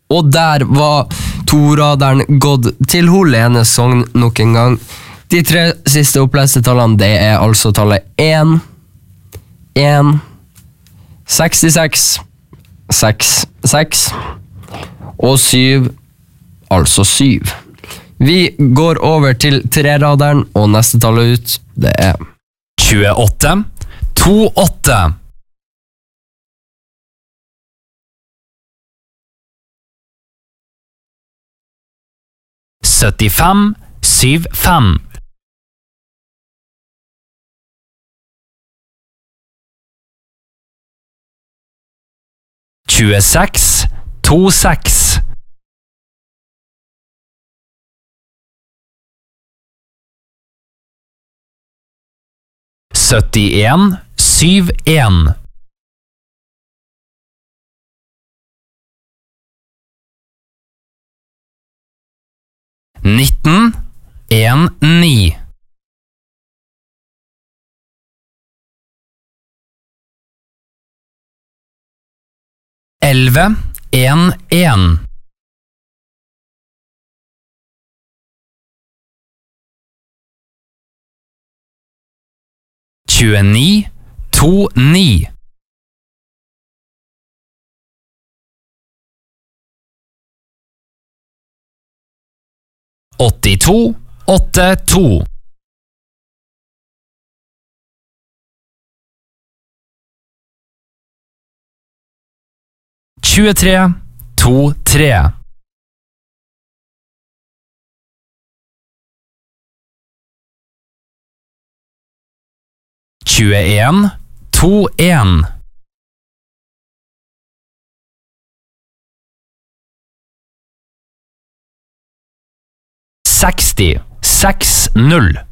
Og der var toraderen gått til Lene Sogn nok en gang. De 3 siste oppleste tallene, det er altså tallet 1, 1, 66, 66 og 7, altså 7. Vi går over til treraderen, og neste tallet ut, det er 28, 28. 75, 75. 26, 26. 71, 71. 19, 1, 9. 11, 1, 1. 29, 2, 9. 82, 8, 2. 23, 2, 3. 21, 2, 1. 60, 6, 0.